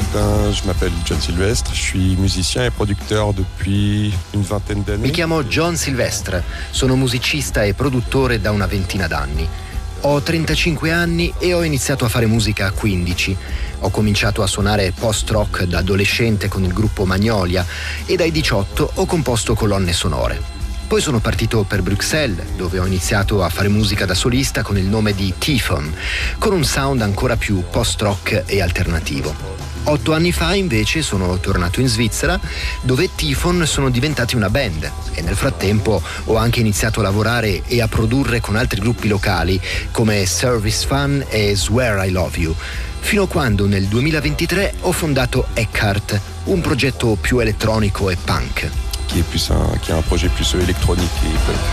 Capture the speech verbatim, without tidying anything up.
Ben, je m'appelle John Sylvestre, je suis musicien e producteur depuis une vingtaine d'années. Mi chiamo John Sylvestre, sono musicista e produttore da una ventina d'anni. Ho trentacinque anni e ho iniziato a fare musica a quindici. Ho cominciato a suonare post-rock da adolescente con il gruppo Magnolia e dai diciotto ho composto colonne sonore. Poi sono partito per Bruxelles, dove ho iniziato a fare musica da solista con il nome di Typhon, con un sound ancora più post-rock e alternativo. Otto anni fa invece sono tornato in Svizzera, dove Typhon sono diventati una band e nel frattempo ho anche iniziato a lavorare e a produrre con altri gruppi locali come Service Fun e Swear I Love You, fino a quando nel duemilaventitré ho fondato Eckhart, un progetto più elettronico e punk. Qui est, plus un, qui est un projet plus électronique et punk.